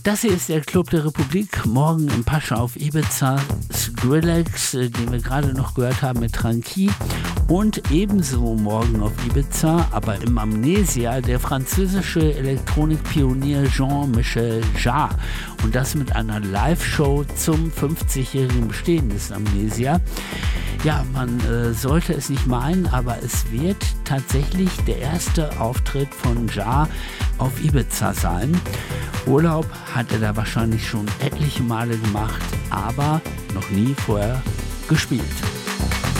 Das hier ist der Club der Republik, morgen im Pascha auf Ibiza, Skrillex, den wir gerade noch gehört haben mit Tranquille, und ebenso morgen auf Ibiza, aber im Amnesia, der französische Elektronikpionier Jean-Michel Jarre, und das mit einer Live-Show zum 50-jährigen Bestehen des Amnesia. Ja, man sollte es nicht meinen, aber es wird tatsächlich der erste Auftritt von Jarre auf Ibiza sein. Urlaub hat er da wahrscheinlich schon etliche Male gemacht, aber noch nie vorher gespielt.